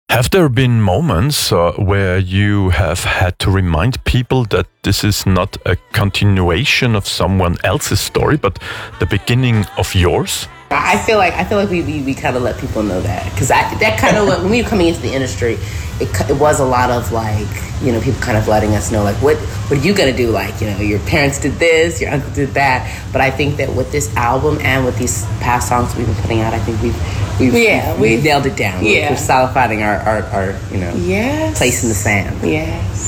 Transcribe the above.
Have there been moments where you have had to remind people that this is not a continuation of someone else's story, but the beginning of yours? I feel like we kind of let people know that, because that kind of when we were coming into the industry, it was a lot of like, people kind of letting us know like what are you gonna do, like, your parents did this, your uncle did that. But I think that with this album and with these past songs we've been putting out, I think we've nailed it down. Yeah. We're solidifying our Yes. place in the sand. Yes.